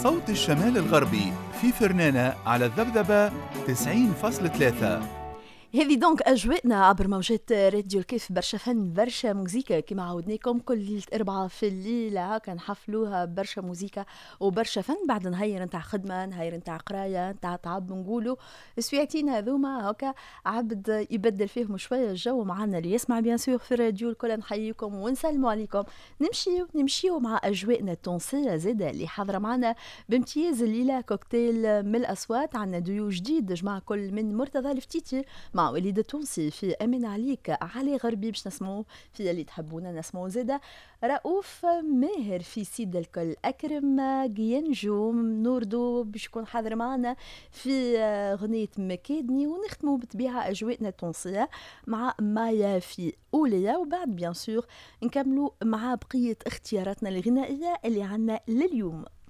صوت الشمال الغربي في فرنانة على الذبذبة 90.3. هذه دونك أجواءنا عبر موجات راديو الكيف. برشا فن برشا موزيكا كما عودناكم كل ليلة أربعة في الليل هكا نحفلوها برشا موزيكا وبرشا فن. بعد نهير نتاع خدمة، نهير نتاع قراية، نتاع تعب، نقولوا السويعتين هذوما هكا عبد يبدل فيهم شوية الجو. معنا اللي يسمع بيان سور في الراديو الكل نحييكم ونسلموا عليكم. نمشيو مع أجواءنا التونسية زادة اللي حاضرة معنا بامتياز الليلة كوكتيل من الأصوات. عنا ديو جديد جمع كل من مرتضى الفتيتي مع وليد التونسي في أمن عليك، علي غربي باش نسمعوا في اللي تحبونا نسمعوا زادة، رؤوف ماهر في سيد الكل، أكرم جينجوم نوردو باش يكون حاضر معنا في غنية مكادني. ونختموا بطبيعة أجواءنا التونسية مع مايا في أولية. وبعد بيان سور نكملوا مع بقية اختياراتنا الغنائية اللي عنا لليوم.